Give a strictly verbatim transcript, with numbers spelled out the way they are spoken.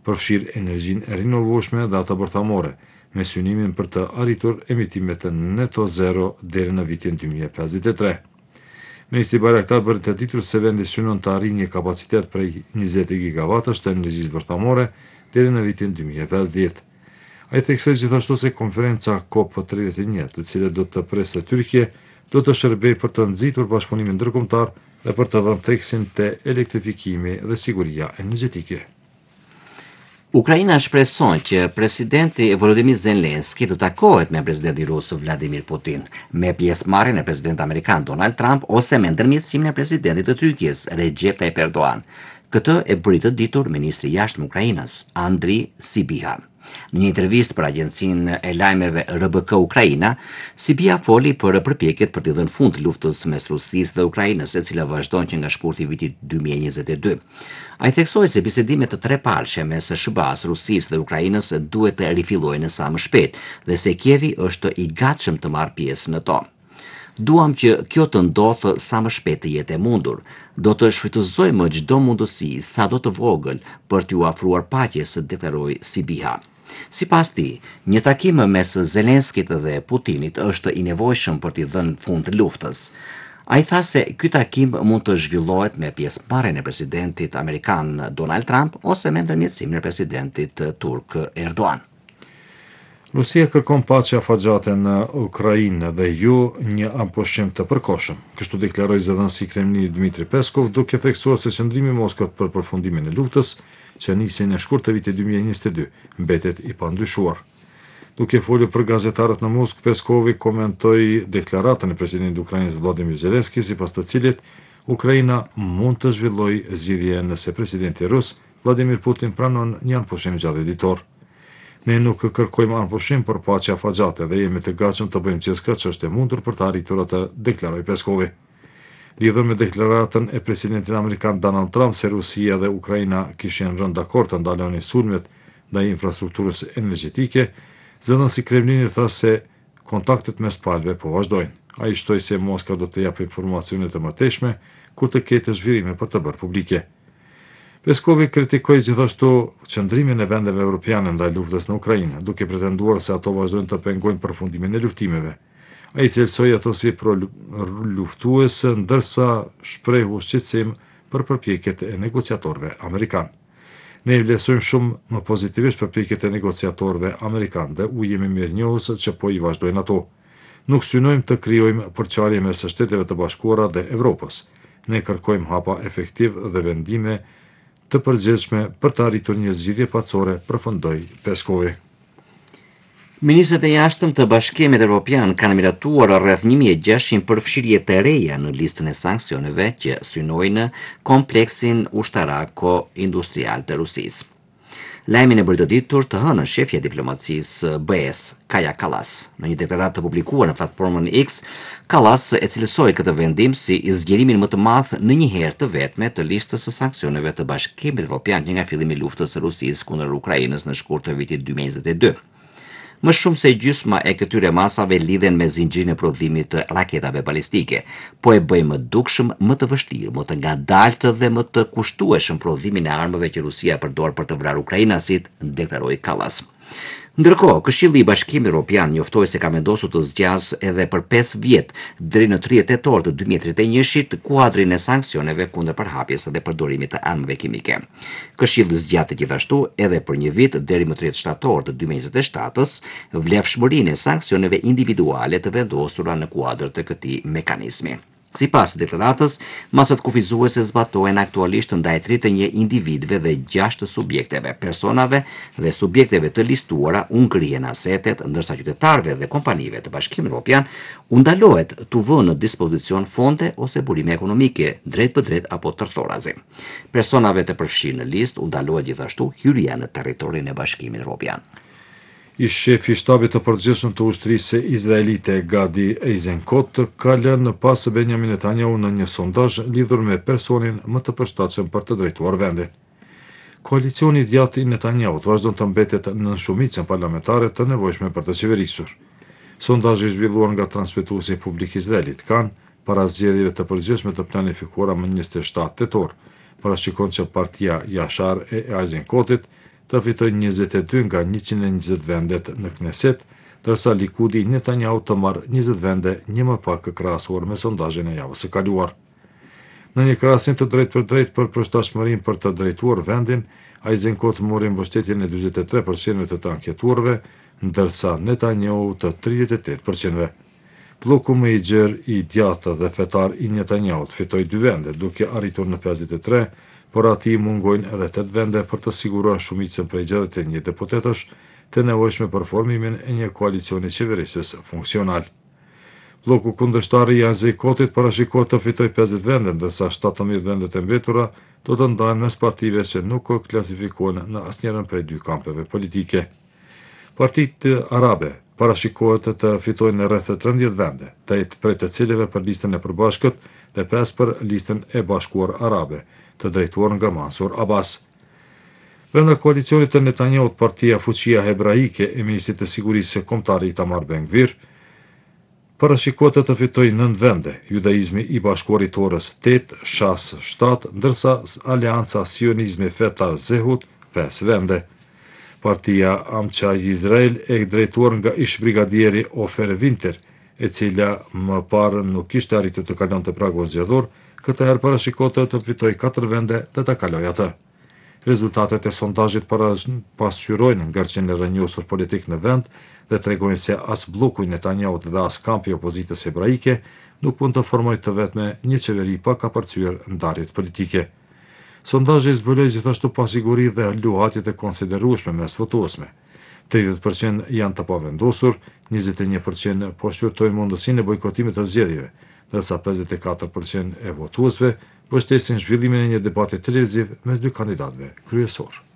përfshirë energjinë e rinovueshme dhe ato bërthamore, me synimin për të arritur emitimet neto zero deri në vitin dy mijë e pesëdhjetë e tre. Ministri Bayraktar bëri të ditur se vendi synon të arrijë një kapacitet prej njëzet gigawatësh të energjisë bërthamore deri në vitin dy mijë e pesëdhjetë. Ai theksoi gjithashtu se konferenca COP tridhjetë e një, të cilën do të presë Tyrkia, do të shërbejë për të nxitur bashkëpunimin ndërkombëtar dhe për të vënë theksin te elektrifikimi dhe siguria energjetike. Ukraina shpreson që presidenti Volodymyr Zelensky të takohet me presidentin rus Vladimir Putin, me pjesëmarrjen e presidentit amerikan Donald Trump ose me ndërmjetësimin e presidentit të Turqisë Recep Tayyip Erdogan. Këtë e bëri të ditur ministri i jashtëm Ukrainës, Andriy Sybiha. Në një intervistë për agjencinë e lajmeve R B K Ukraina, Sybiha foli për përpjekjet për të dhënë fund luftës mes Rusisë dhe Ukrainës, e cila vazhdon që nga shkurti i vitit dy mijë e njëzet e dy. Ai theksoi se bisedimet të trepalshme mes S B A-s, Rusisë dhe Ukrainës duhet të rifillojnë sa më shpejt dhe se Kievi është i gatshëm të marrë pjesë në to. Duam që kjo të ndodhë sa më shpejt të jetë e mundur. Do të shfrytëzojmë çdo mundësi sa do të vogël për t'ju afruar paqes, deklaroi Sybiha. Sipas tij, një takim mes Zelenskit dhe Putinit është i nevojshëm për t'i dhënë fund luftës. Ai tha se ky takim mund të zhvillohet me pjesëmarrjen e presidentit amerikan Donald Trump ose me ndërmjetësimin e presidentit turk Erdogan. Rusia kërkon paqe afatgjate në Ukrainë dhe jo një ampushim të përkohshëm. Kështu deklaroi zëdhënësi i Kremlinit Dmitri Peskov, duke theksuar se qëndrimi i Moskës për përfundimin e luftës, që nisi në shkurt të vitit dy mijë e njëzet e dy, mbetet i pandyshuar. Duke folur për gazetarët në Moskë, Peskovi komentoi deklaratën e presidentit të Ukrainës Volodymyr Zelensky, sipas të cilit Ukraina mund të zhvillojë zgjidhje nëse presidenti rus Vladimir Putin pranon një ampushim gjatë ditor. Ne nuk kërkojmë ampushim për paqe afatgjate dhe jemi të gatshëm të bëjmë gjithçka që është e mundur për të arritur atë, deklaroi Peskovi. Lidhur me deklaratën e presidentit amerikan Donald Trump se Rusia dhe Ukraina kishin rënë dakord të ndalonin sulmet ndaj infrastrukturës energjetike, zëdhënësi i Kremlinit tha se kontaktet mes palëve po vazhdojnë. Ai shtoi se Moska do të japë informacione të mëtejshme kur të ketë zhvillime për të bërë publike. Peskovi kritikoi gjithashtu qëndrimin e vendeve evropiane ndaj luftës në Ukrainë, duke pretenduar se ato vazhdojnë të pengojnë përfundimin e luftimeve. Ai cilësoi ato si pro-luftues, ndërsa shprehu shqetësim për përpjekjet e negociatorëve amerikan. Ne vlerësojmë shumë më pozitivisht përpjekjet e negociatorëve amerikan dhe u jemi mirënjohës që po i vazhdojnë ato. Nuk synojmë të krijojmë përçarje mes Shteteve të Bashkuara dhe Evropës. Ne kërkojmë hapa efektiv dhe vendime të përgjithshme për të arritur një zgjidhje paqësore, përfundoi Peskovi. Ministrat e jashtëm të Bashkimit Evropian kanë miratuar rreth një mijë e gjashtëqind përfshirje të reja në listën e sanksioneve që synojnë kompleksin ushtarako-industrial të Rusisë. Lajmin e bëri të ditur të hënën shefja e diplomacisë B E S, Kaja Kallas. Në një deklaratë të publikuar në platformën X, Kallas e cilësoi këtë vendim si zgjerimin më të madh në një herë të vetme të listës së sanksioneve të Bashkimit Evropian që nga fillimi i luftës së Rusisë kundër Ukrainës në shkurt të vitit dy mijë e njëzet e dy. Më shumë se gjysma e këtyre masave lidhen me zinxhirin e prodhimit të raketave balistike, po e bëjmë më dukshëm, më të vështirë, më të ngadaltë dhe më të kushtueshëm prodhimin e armëve që Rusia përdor për të vrarë ukrainasit, deklaroi Kallas. Ndërkohë, Këshilli i Bashkimit Evropian njoftoi se ka vendosur të zgjasë edhe për pesë vjet deri në tridhjetë tetor të dy mijë e tridhjetë e një-shit kuadrin e sanksioneve kundër përhapjes dhe përdorimit të armëve kimike. Këshilli zgjatë gjithashtu edhe për një vit deri më tridhjetë shtator të dy mijë e njëzet e shtatës vlefshmërinë e sanksioneve individuale të vendosura në kuadër të këtij mekanizmi. Sipas deklaratës, masat kufizuese zbatohen aktualisht ndaj tridhjetë e një individëve dhe gjashtë subjekteve, personave dhe subjekteve të listuara u ngrihen asetet, ndërsa qytetarëve dhe kompanive të Bashkimit Evropian u ndalohet të vënë në dispozicion fonde ose burime ekonomike drejt për drejt apo tërthorazi. Personave të përfshirë në listë u ndalohet gjithashtu hyrja në territorin e Bashkimit Evropian. Ish shefi i shtabit të përgjithshëm të ushtrisë izraelite Gadi Eisenkot ka lënë pas Benjamin Netanyahu në një sondazh lidhur me personin më të përshtatshëm për të drejtuar vendin. Koalicioni i djathtë i Netanyahut vazhdon të mbetet në shumicën parlamentare të nevojshme për të qeverisur. Sondazhi i zhvilluar nga transmetuesi publik izraelit Kan para zgjedhjeve të përgjithshme të planifikuara më njëzet e shtatë tetor, parashikon që partia Yashar e Eisenkotit të fitojë njëzet e dy nga njëqind e njëzet vendet në Kneset, ndërsa Likudi Netanyahu të marrë njëzet vende, një më pak krahasuar me sondazhin e javës së kaluar. Në një krahasim të drejtë për drejtë për përshtatshmërinë për të drejtuar vendin, Eisenkot mori mbështetjen e dyzet e tre përqind të të anketuarve, ndërsa Netanyahu të tridhjetë e tetë përqind. Bloku më i gjerë i djathtë dhe fetar i Netanyahut fitoi dy vende, duke arritur në pesëdhjetë e tre, por atij mungojnë edhe tetë vende për të siguruar shumicën prej gjashtëdhjetë e një deputetësh të nevojshme për formimin e një koalicioni qeverisës funksional. Bloku kundërshtar i Eisenkotit parashikohet të fitojë pesëdhjetë vende, ndërsa shtatëmbëdhjetë vendet e mbetura do të ndahen mes partive që nuk klasifikohen në asnjërin prej dy kampeve politike. Partitë arabe parashikohet të fitojnë rreth tridhjetë vende, tetë prej të cilave për listën e përbashkët dhe pesë për listën e bashkuar arabe, të drejtuar nga Mansur Abbas. Brenda koalicionit të Netanyahut, Partia Fuqia Hebraike e Ministrit të Sigurisë Kombëtare Itamar Ben-Gvir parashikohet të fitojë nëntë vende, Judaizmi i Bashkuar i Torës tetë, Shas shtatë, ndërsa Aleanca Sionizmi Fetar Zehut pesë vende. Partia Amqa Izrael e drejtuar nga ish brigadieri Ofer Winter, e cila më parë nuk kishte arritur të kalonte pragun zgjedhor, këtë herë parashikohet të fitojë katër vende dhe ta kalojë atë. Rezultatet e sondazhit pasqyrojnë ngarkesën e rrënjosur politik në vend dhe tregojnë se as bloku i Netanyahut dhe as kampi i opozitës hebraike nuk mund të formojë të vetme një qeveri pa kapërcyer ndarjet politike. Sondazhi zbuloi gjithashtu pasiguri dhe luhatjet e konsiderueshme mes votuesve. tridhjetë përqind janë të pavendosur, njëzet e një përqind po shqyrtojnë mundësinë e bojkotimit të zgjedhjeve, ndërsa pesëdhjetë e katër përqind e votuesve mbështesin zhvillimin e një debati televiziv mes dy kandidatëve kryesor.